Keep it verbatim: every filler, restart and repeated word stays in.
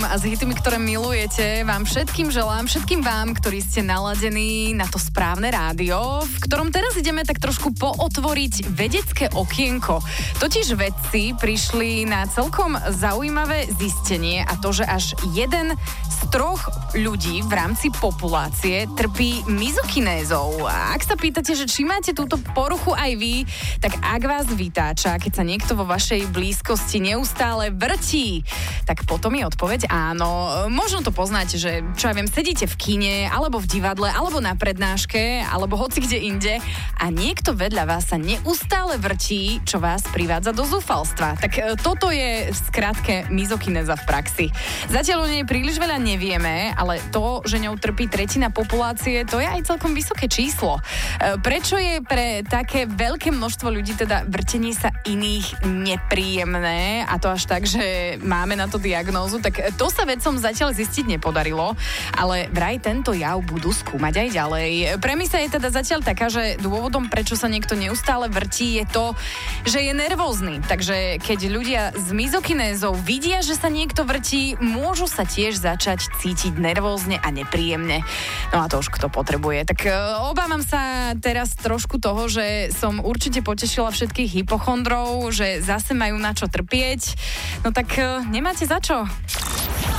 A s hitmi, ktoré milujete, vám všetkým želám, všetkým vám, ktorí ste naladení na to správne rádio, v ktorom teraz ideme tak trošku pootvoriť vedecké okienko. Totiž vedci prišli na celkom zaujímavé zistenie a to, že až jeden z troch ľudí v rámci populácie trpí mizokinézou. A ak sa pýtate, že či máte túto poruchu aj vy, tak ak vás vytáča, keď sa niekto vo vašej blízkosti neustále vrtí, tak potom je odpoveď áno. Možno to poznáte, že čo ja viem, sedíte v kine, alebo v divadle, alebo na prednáške, alebo hoci kde inde a niekto vedľa vás sa neustále vrtí, čo vás privádza do zúfalstva. Tak e, toto je v skratke mizokinéza v praxi. Zatiaľ o nej príliš veľa nevieme, ale to, že ňou trpí tretina populácie, to je aj celkom vysoké číslo. E, prečo je pre také veľké množstvo ľudí teda vrtenie sa iných nepríjemné a to až tak, že máme na to diagnózu, tak to sa vedcom zatiaľ zistiť nepodarilo, ale vraj tento jav budú skúmať aj ďalej. Premisa je teda zatiaľ taká, že dôvodom, prečo sa niekto neustále vrtí, je to, že je nervózny. Takže keď ľudia s mizokinézou vidia, že sa niekto vrtí, môžu sa tiež začať cítiť nervózne a nepríjemne. No a to už kto potrebuje. Tak obávam sa teraz trošku toho, že som určite potešila všetkých hypochondrov, že zase majú na čo trpieť. No tak nemáte za čo.